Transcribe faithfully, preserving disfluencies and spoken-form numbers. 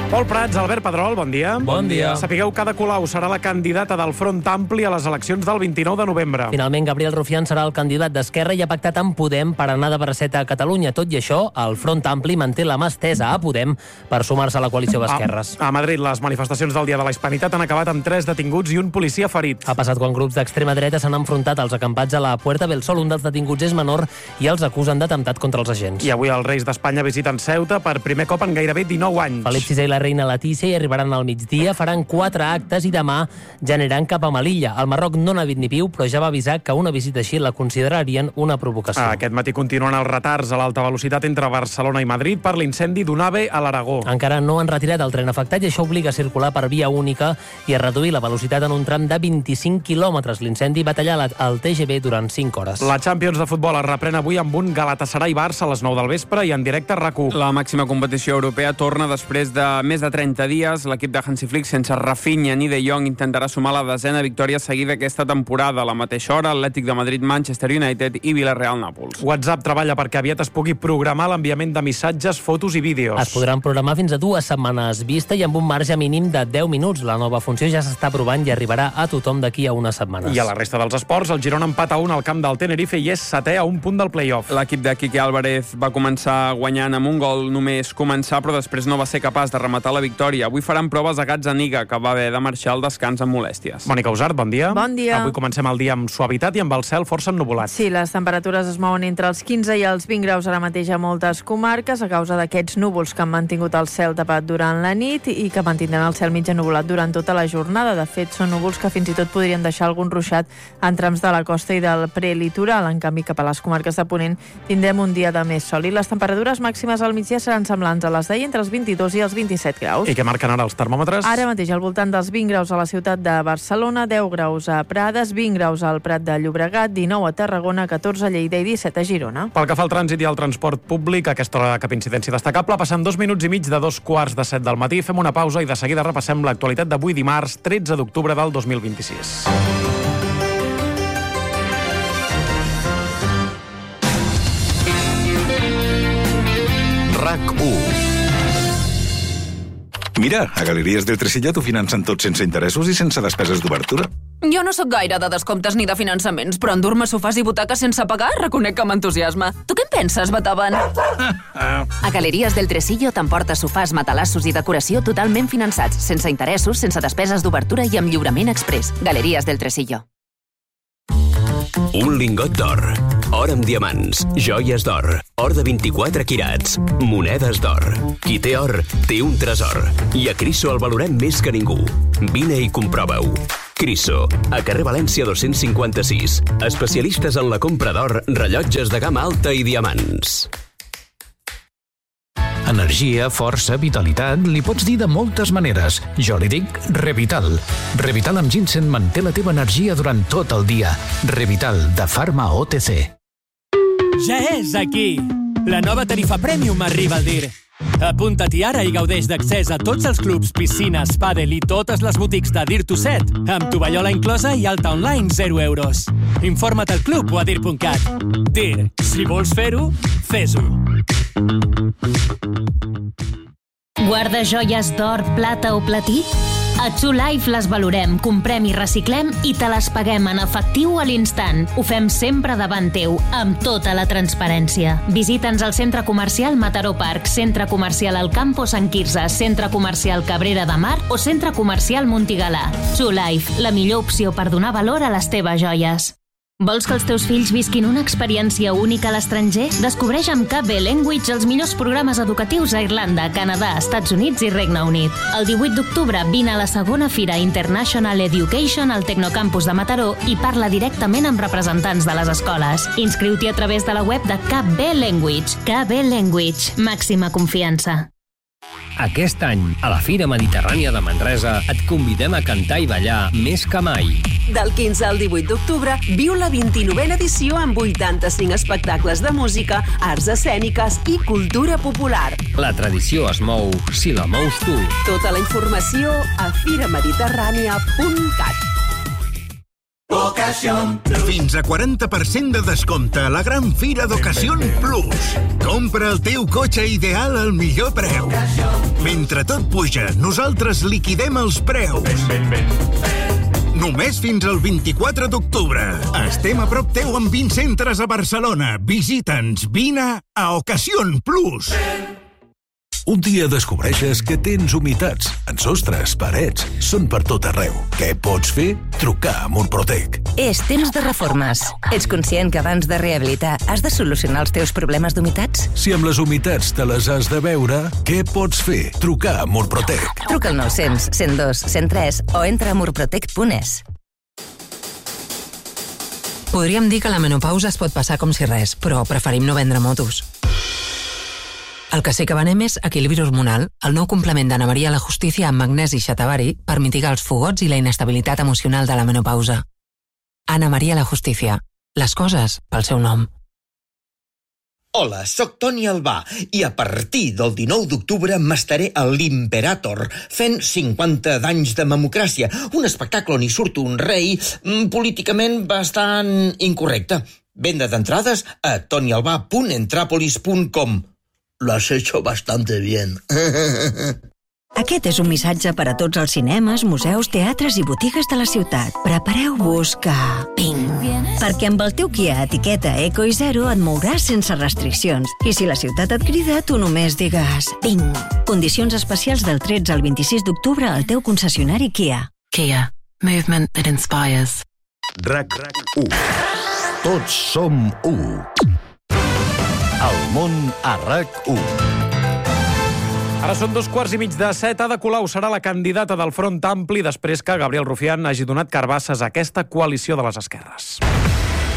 Pol Prats, Albert Pedrol, bon dia. Bon dia. Sapigueu que Ada Colau serà la candidata del Front Ampli a les eleccions del vint-i-nou de novembre. Finalment, Gabriel Rufián serà el candidat d'Esquerra i ha pactat amb Podem per anar de braceta a Catalunya. Tot i això, el Front Ampli manté la mà estesa a Podem per sumar-se a la coalició d'esquerres. A, a Madrid, les manifestacions del Dia de la Hispanitat han acabat amb tres detinguts i un policia ferit. Ha passat quan grups d'extrema dreta s'han enfrontat als acampats a la Puerta del Sol. Un dels detinguts és menor i els acusen d'atemptat contra els agents. I avui els Reis d'Espanya visiten Ceuta per primer cop en gairebé dinou anys. Felip sisè i la reina Letícia hi arribaran al migdia, faran quatre actes i demà ja aniran cap a Melilla. El Marroc no n'ha vist ni piu, però ja va avisar que una visita així la considerarien una provocació. Aquest matí continuen els retards a l'alta velocitat entre Barcelona i Madrid per l'incendi d'un AVE a l'Aragó. Encara no han retirat el tren afectat i això obliga a circular per via única i a reduir la velocitat en un tram de vint-i-cinc quilòmetres. L'incendi va tallar el T G V durant cinc hores. La Champions de futbol es reprèn avui amb un Galatasaray-Barça a les nou del vespre i en directe a RAC u. La màxima competició europea torna després de més de trenta dies. L'equip de Hansi Flick, sense Rafinha ni De Jong, intentarà sumar la desena victòria seguida aquesta temporada. A la mateixa hora, Atlètic de Madrid, Manchester United i Villarreal-Nàpols. WhatsApp treballa perquè aviat es pugui programar l'enviament de missatges, fotos i vídeos. Es podran programar fins a dues setmanes vista i amb un marge mínim de deu minuts. La nova funció ja s'està provant i arribarà a tothom d'aquí a unes setmanes. I a la resta dels esports, el Girona empata a un al camp del Tenerife i és setè a un punt del play-off. L'equip de Quique Álvarez va començar guanyant amb un gol només començar, però després no va ser capaç de rematar la victòria. Avui faran proves a Gazzaniga, que va haver de marxar al descans amb molèsties. Mònica Usart, bon dia. Bon dia. Avui comencem el dia amb suavitat i amb el cel força ennuvolat. Sí, les temperatures es mouen entre els quinze i els vint graus ara mateix a moltes comarques a causa d'aquests núvols que han mantingut el cel tapat durant la nit i que mantindran el cel mig ennuvolat durant tota la jornada. De fet, són núvols que fins i tot podrien deixar algun ruixat en trams de la costa i del prelitoral. En canvi, cap a les comarques de Ponent tindrem un dia de més sol i les temperatures màximes al migdia seran semblants a les d'ahir, entre els vint-i-dos i els vint-i-set graus. I què marquen ara els termòmetres? Ara mateix al voltant dels vint graus a la ciutat de Barcelona, deu graus a Prades, vint graus al Prat de Llobregat, dinou a Tarragona, catorze a Lleida i disset a Girona. Pel que fa al trànsit i al transport públic, a aquesta hora cap incidència destacable, passant dos minuts i mig de dos quarts de set del matí. Fem una pausa i de seguida repassem l'actualitat d'avui dimarts, tretze d'octubre del dos mil vint-i-sis. RAC u. Mira, a Galeries del Tresillo t'ho financen tot sense interessos i sense despeses d'obertura. Jo no sóc gaire de descomptes ni de finançaments, però endur-me sofàs i butaques sense pagar reconec que m'entusiasma. Tu què en penses, Beethoven? A Galeries del Tresillo t'emportes sofàs, matalassos i decoració totalment finançats, sense interessos, sense despeses d'obertura i amb lliurament exprés. Galeries del Tresillo. Un lingot d'or, or amb diamants, joies d'or, or de vint-i-quatre quirats, monedes d'or. Qui té or, té un tresor. I a Criso el valorem més que ningú. Vine i comprova-ho. Criso, a carrer València dos-cents cinquanta-sis. Especialistes en la compra d'or, rellotges de gamma alta i diamants. Energia, força, vitalitat, li pots dir de moltes maneres. Jo li dic Revital. Revital amb ginseng manté la teva energia durant tot el dia. Revital, de Pharma O T C. Ja és aquí! La nova tarifa Premium arriba al dir. Apunta-t'hi ara i gaudeix d'accés a tots els clubs, piscines, pàdel i totes les botics de Dir to Set, amb tovallola inclosa i alta online zero euros. Informa't al club o a dir punt cat. Dir, si vols fer-ho, fes-ho. Guarda joies d'or, plata o platí? A True Life les valorem, comprem i reciclem i te les paguem en efectiu a l'instant. Ho fem sempre davant teu, amb tota la transparència. Visita'ns al Centre Comercial Mataró Park, Centre Comercial El Campo Sant Quirze, Centre Comercial Cabrera de Mar o Centre Comercial Montigalà. True Life, la millor opció per donar valor a les teves joies. Vols que els teus fills visquin una experiència única a l'estranger? Descobreix amb K B Language els millors programes educatius a Irlanda, Canadà, Estats Units i Regne Unit. El divuit d'octubre vine a la segona Fira International Education al Tecnocampus de Mataró i parla directament amb representants de les escoles. Inscriu-t'hi a través de la web de K B Language. K B Language. Màxima confiança. Aquest any, a la Fira Mediterrània de Manresa, et convidem a cantar i ballar més que mai. Del quinze al divuit d'octubre, viu la vint-i-novena edició amb vuitanta-cinc espectacles de música, arts escèniques i cultura popular. La tradició es mou si la mous tu. Tota la informació a fira mediterrània punt cat. Ocasión Plus. Fins a quaranta per cent de descompte a la gran fira d'Ocasión Plus. Compra el teu cotxe ideal al millor preu. Mentre tot puja, nosaltres liquidem els preus. Només fins al vint-i-quatre d'octubre. Estem a prop teu amb vint centres a Barcelona. Visita'ns, vine a Ocasión Plus. Un dia descobreixes que tens humitats en sostres, parets, són per tot arreu. Què pots fer? Trucar a Murprotec. És temps de reformes. Ets conscient que abans de rehabilitar has de solucionar els teus problemes d'humitats? Si amb les humitats te les has de veure, què pots fer? Trucar a Murprotec. Truca al nou-cents, cent dos, cent tres o entra a murprotec punt es. Podríem dir que la menopausa es pot passar com si res, però preferim no vendre motos. El que sí que venem és Equilibri Hormonal, el nou complement d'Anna Maria La Justícia amb magnesi i xatavari per mitigar els fogots i la inestabilitat emocional de la menopausa. Anna Maria La Justícia. Les coses pel seu nom. Hola, sóc Toni Albà i a partir del dinou d'octubre m'estaré a l'Imperator fent cinquanta d'anys de Memocràcia, un espectacle on hi surt un rei políticament bastant incorrecte. Venda d'entrades a tonyalbà punt entrapolis punt com. Lo has hecho bastante bien. Aquest és un missatge per a tots els cinemes, museus, teatres i botigues de la ciutat. Prepareu-vos que... Ping! Perquè amb el teu Kia etiqueta Eco i Zero et mouràs sense restriccions. I si la ciutat et crida, tu només digues... Ping! Condicions especials del tretze al vint-i-sis d'octubre al teu concessionari Kia. Kia. Movement that inspires. RAC u. Tots som u. El món a RAC u. Ara són dos quarts i mig de set. Ada Colau serà la candidata del Front Ampli després que Gabriel Rufián hagi donat carbasses a aquesta coalició de les esquerres.